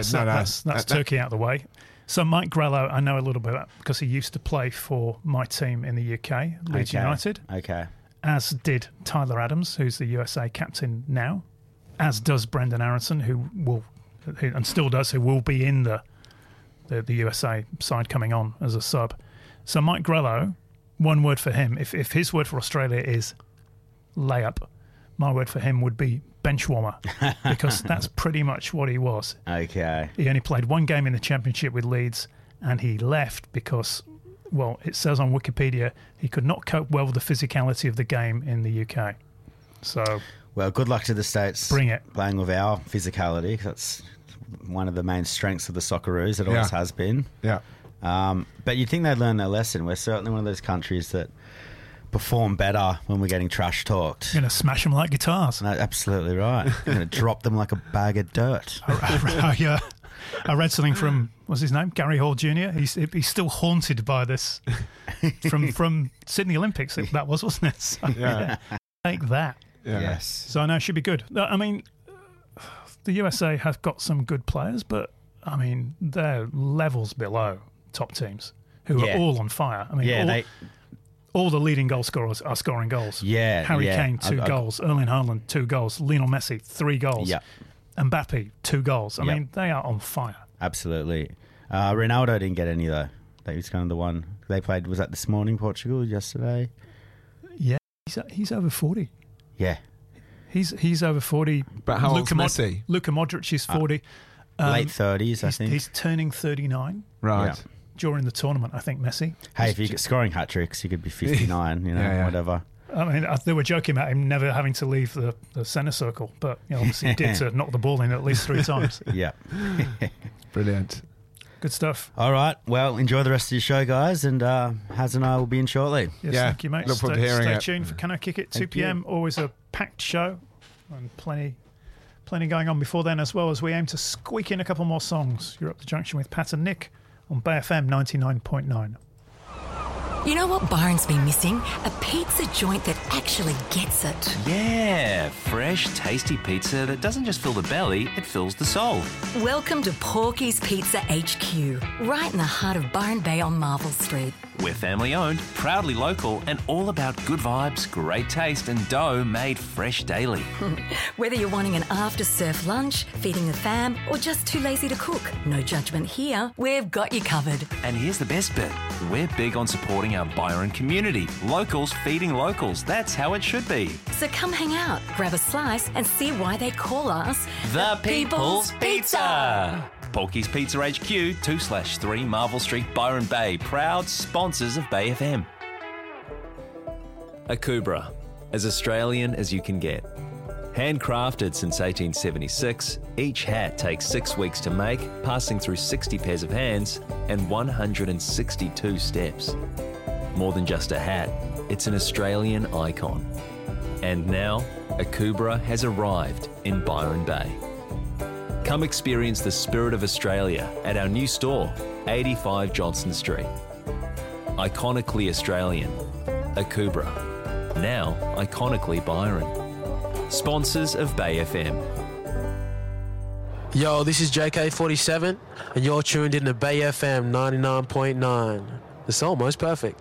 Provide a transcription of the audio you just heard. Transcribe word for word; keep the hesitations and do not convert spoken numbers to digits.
So no, no. that's, that's That- Turkey out of the way. So Mike Grello, I know a little bit about because he used to play for my team in the U K, Leeds Okay. United, Okay. as did Tyler Adams, who's the U S A captain now, as does Brendan Aronson, who will, who, and still does, who will be in the, the, the U S A side coming on as a sub. So Mike Grello, one word for him, if, if his word for Australia is layup, my word for him would be bench warmer, because that's pretty much what he was. Okay. He only played one game in the Championship with Leeds, and he left because, well, it says on Wikipedia, he could not cope well with the physicality of the game in the U K. So, Well, good luck to the States. Bring it. Playing with our physicality. That's one of the main strengths of the Socceroos. It always Yeah. has been. Yeah. Um, but you'd think they'd learn their lesson. We're certainly one of those countries that perform better when we're getting trash talked. you're going to smash them like guitars. No, absolutely right. You're going to drop them like a bag of dirt. I, I, uh, I read something from, what's his name? Gary Hall Junior He's he's still haunted by this from from Sydney Olympics. That was, wasn't it? So, Yeah. yeah. Take that. Yeah. Yes. So I know it should be good. I mean, the U S A have got some good players, but I mean, they're levels below top teams who Yeah. are all on fire. I mean, Yeah, all, they. all the leading goal scorers are scoring goals. Yeah, Harry yeah. Kane, two I- I- goals. Erling Haaland, two goals. Lionel Messi, three goals. Yeah, Mbappe, two goals. I Yep. mean, they are on fire. absolutely. Uh, Ronaldo didn't get any though. That was kind of the one they played. Was that this morning, Portugal? Yesterday? Yeah, he's he's over forty. Yeah, He's he's over forty. But how old's Luka Mod- Messi? Luka Modric is forty. Um, late thirties, I he's, think. he's turning thirty-nine Right. Yeah. during the tournament, I think, Messi. Hey, if you get scoring hat tricks, you could be fifty-nine. You know, Yeah, yeah. whatever. I mean, I- they were joking about him never having to leave the, the centre circle, but you know, obviously he did to knock the ball in at least three times. Yeah. Brilliant. Good stuff. All right. Well, enjoy the rest of your show, guys, and uh, Haz and I will be in shortly. Yes, Yeah, thank you, mate. look forward stay to hearing stay it. tuned for Can I Kick It? two Thank you. p.m. Always a packed show, and plenty, plenty going on before then as well, as we aim to squeak in a couple more songs. You're up the junction with Pat and Nick on Bay F M ninety-nine point nine. You know what Byron's been missing? A pizza joint that actually gets it. Yeah, fresh, tasty pizza that doesn't just fill the belly, it fills the soul. Welcome to Porky's Pizza H Q, right in the heart of Byron Bay on Marvel Street. We're family owned, proudly local, and all about good vibes, great taste, and dough made fresh daily. Whether you're wanting an after-surf lunch, feeding the fam, or just too lazy to cook, no judgment here. We've got you covered. And here's the best bit. We're big on supporting our Byron community. Locals feeding locals. That's how it should be. So come hang out, grab a slice, and see why they call us The People's Pizza. Porky's Pizza H Q, two slash three Marvel Street, Byron Bay. Proud sponsors of Bay F M. Akubra, as Australian as you can get. Handcrafted since eighteen seventy-six, each hat takes six weeks to make, passing through sixty pairs of hands and one hundred sixty-two steps. More than just a hat, it's an Australian icon. And now, Akubra has arrived in Byron Bay. Come experience the spirit of Australia at our new store, eighty-five Johnston Street. Iconically Australian, Akubra. Now iconically Byron. Sponsors of Bay F M. Yo, this is J K forty-seven, and you're tuned in to Bay F M ninety-nine point nine. It's almost perfect.